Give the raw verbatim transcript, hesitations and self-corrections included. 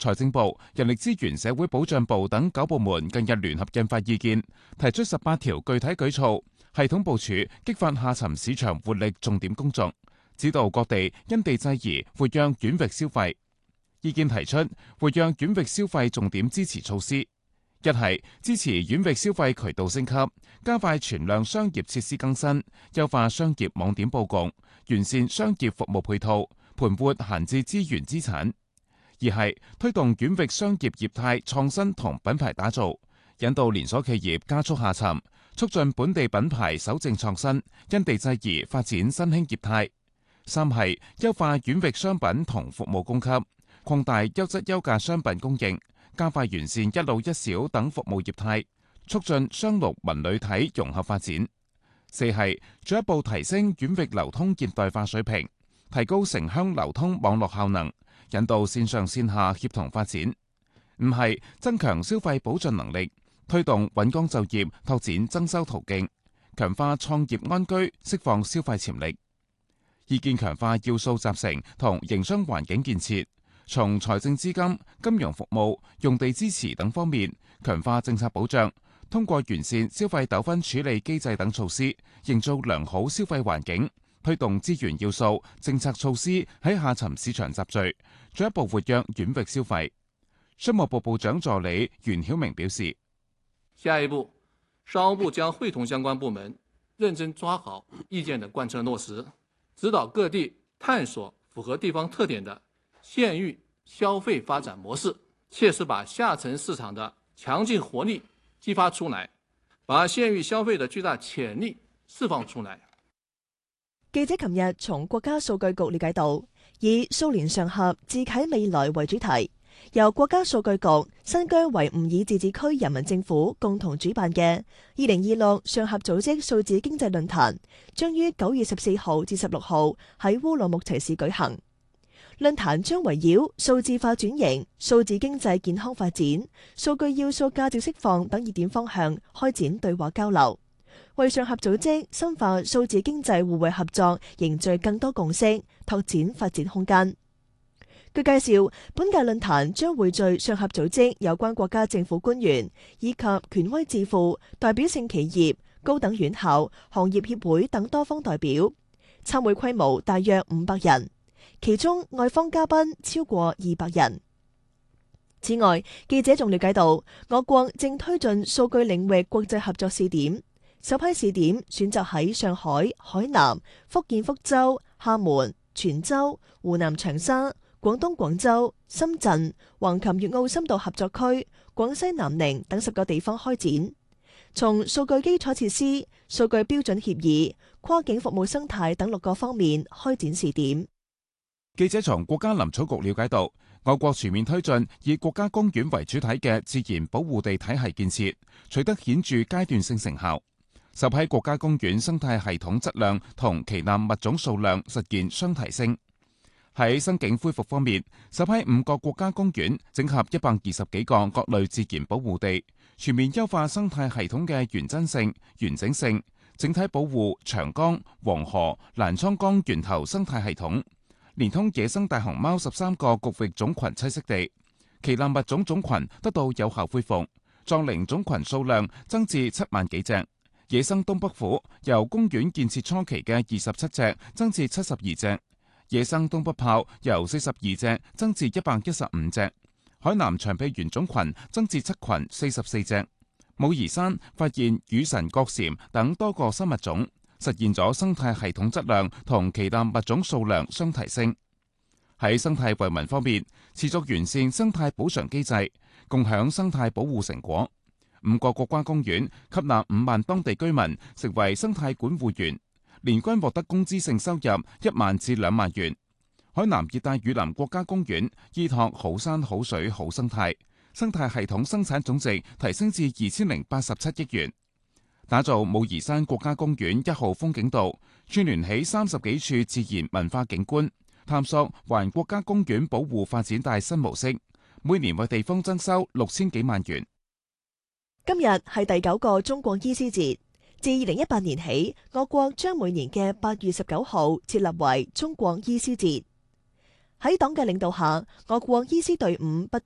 財政部、人力資源社會保障部等九部門近日聯合印發意見，提出十八條具體舉措，系統部署激發下沉市場活力重點工作，指導各地因地制宜活躍遠域消費。意見提出活躍遠域消費重點支持措施，一係支持遠域消費渠道升級，加快存量商業設施更新，優化商業網點佈局，完善商業服務配套，盤活閒置資源資產；二係推動遠域商業業態創新同品牌打造，引導連鎖企業加速下沉，促進本地品牌守正創新，因地制宜發展新興業態；三係優化遠域商品同服務供給，擴大優質優價商品供應，加快完善一路一小等服務業態，促進雙陸文旅體融合發展；四係進一步提升遠域流通現代化水平，提高城鄉流通網絡效能，引導線上線下協同發展；五係增強消費保障能力，推動穩崗就業，拓展增收途徑，強化創業安居，釋放消費潛力。意見強化要素集成同營商環境建設，從財政資金、金融服務、用地支持等方面強化政策保障，通過完善消費糾紛處理機制等措施，營造良好消費環境，推動資源要素、政策措施喺下沉市場集聚，進一步活躍遠域消費。商務部部長助理袁曉明表示， 下一步，商務部將會同相關部門認真抓好意見的貫徹落實，指導各地探索符合地方特點的縣域消費發展模式，切實把下沉市場的強勁活力激發出來，把縣域消費的巨大潛力釋放出來。 記者琴日從國家數據局了解到，以數年上合自啟未來為主題，由國家數據局、新疆維吾爾自治區人民政府共同主辦嘅二零二六上合組織數字經濟論壇，將於九月十四號至十六號喺烏魯木齊市舉行。論壇將圍繞數字化轉型、數字經濟健康發展、數據要素價值釋放等熱點方向開展對話交流，為上合組織深化數字經濟互惠合作凝聚更多共識，拓展發展空間。據介紹，本屆論壇將匯聚上合組織有關國家政府官員以及權威智庫、代表性企業、高等院校、行業協會等多方代表，參會規模大約五百人。其中外方嘉賓超過二百人。此外，記者仲了解到，我國正推進數據領域國際合作試點，首批試點選擇喺上海、海南、福建福州、廈門、泉州、湖南長沙、廣東廣州、深圳、橫琴粵澳深度合作區、廣西南寧等十個地方開展，從數據基礎設施、數據標準協議、跨境服務生態等六個方面開展試點。 記者從國家林草局了解到，我國全面推進以國家公園為主體嘅自然保護地體系建設，取得顯著階段性成效。首批國家公園生態系統質量同旗艦物種數量實現雙提升。喺生境恢復方面，首批五個國家公園整合一百二十幾個各類自然保護地，全面優化生態系統嘅原真性、完整性，整體保護長江、黃河、瀾滄江源頭生態系統。連通野生大熊貓十三個局域種群棲息地，旗艦物種種群得到有效恢復，壯齡種群數量增至七萬幾隻。野生東北虎由公園建設初期嘅二十七隻增至七十二隻，野生東北豹由四十二隻增至一百一十五隻，海南長臂猿種群增至七群四十四隻。武夷山發現羽神角蟾等多個新物種，實現咗生態系統質量同旗艦物種數量雙提升。喺生態惠民方面，持續完善生態補償機制，共享生態保護成果。五個國家公園吸納五萬當地居民成為生態管護員，年均獲得工資性收入一萬至兩萬元。海南熱帶雨林國家公園依託好山好水好生態，生態系統生產總值提升至二千零八十七億元。打造武夷山國家公園一號風景道，串聯起三十幾處自然文化景觀，探索環國家公園保護發展大新模式，每年為地方增收六千幾萬元。 今日係第九個中國醫師節，自二零一八年起，我國將每年嘅八月十九號設立為中國醫師節。喺黨嘅領導下，我國醫師隊伍不斷